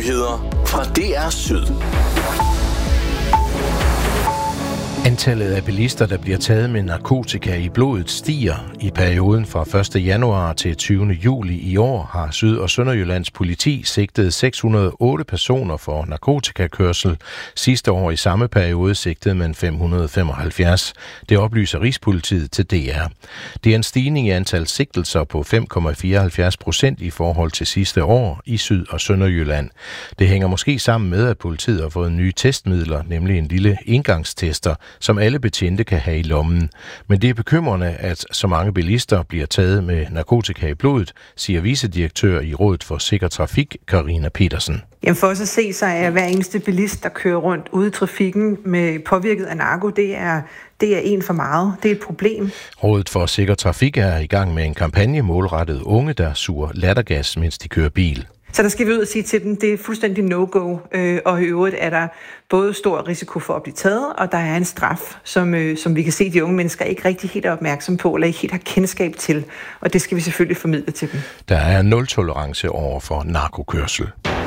Nyheder fra DR Syd. Antallet af bilister, der bliver taget med narkotika i blodet, stiger. I perioden fra 1. januar til 20. juli i år har Syd- og Sønderjyllands politi sigtet 608 personer for narkotikakørsel. Sidste år i samme periode sigtede man 575. Det oplyser Rigspolitiet til DR. Det er en stigning i antal sigtelser på 5,74% i forhold til sidste år i Syd- og Sønderjylland. Det hænger måske sammen med, at politiet har fået nye testmidler, nemlig en lille engangstester, som alle betjente kan have i lommen. Men det er bekymrende, at så mange bilister bliver taget med narkotika i blodet, siger vicedirektør i Rådet for Sikker Trafik, Karina Petersen. Jamen for os at se, så er hver eneste bilist, der kører rundt ude i trafikken med påvirket af narko, det er en for meget. Det er et problem. Rådet for Sikker Trafik er i gang med en kampagne målrettet unge, der suger lattergas, mens de kører bil. Så der skal vi ud og sige til dem, det er fuldstændig no-go, og i øvrigt er der både stor risiko for at blive taget, og der er en straf, som vi kan se, de unge mennesker ikke rigtig helt er opmærksom på, eller ikke helt har kendskab til, og det skal vi selvfølgelig formidle til dem. Der er nul-tolerance over for narkokørsel.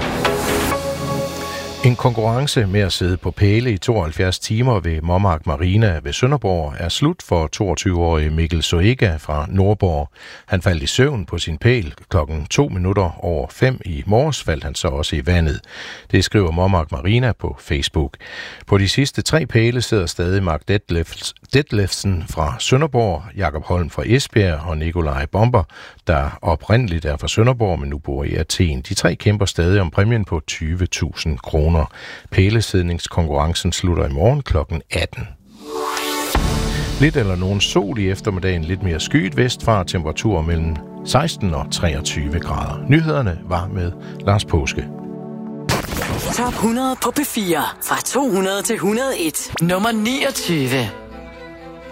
En konkurrence med at sidde på pæle i 72 timer ved Mommark Marina ved Sønderborg er slut for 22-årige Mikkel Soega fra Nordborg. Han faldt i søvn på sin pæl. 5:02 i morges faldt han så også i vandet. Det skriver Mommark Marina på Facebook. På de sidste 3 pæle sidder stadig Mark Detlefsen fra Sønderborg, Jakob Holm fra Esbjerg og Nikolaj Bomber, der oprindeligt er fra Sønderborg, men nu bor i Athen. De 3 kæmper stadig om præmien på 20.000 kroner. Pælesidningskonkurrencen slutter i morgen kl. 18. Lidt eller nogen sol i eftermiddagen, lidt mere skyet vestfra, temperaturer mellem 16 og 23 grader. Nyhederne var med Lars Påske. Top 100 på P4 fra 200 til 101. Nummer 29.